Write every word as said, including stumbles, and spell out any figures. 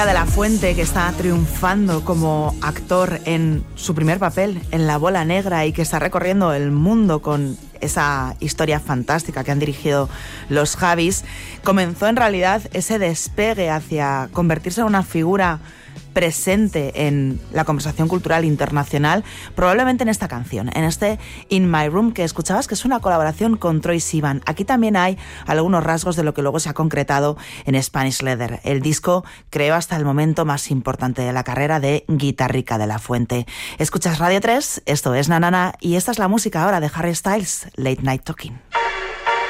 de la Fuente, que está triunfando como actor en su primer papel, en La Bola Negra, y que está recorriendo el mundo con esa historia fantástica que han dirigido los Javis, comenzó en realidad ese despegue hacia convertirse en una figura presente en la conversación cultural internacional, probablemente en esta canción, en este In My Room que escuchabas, que es una colaboración con Troye Sivan. Aquí también hay algunos rasgos de lo que luego se ha concretado en Spanish Leather, el disco creo hasta el momento más importante de la carrera de Guitarrica de la Fuente. Escuchas Radio tres, esto es Nanana y esta es la música ahora de Harry Styles, Late Night Talking.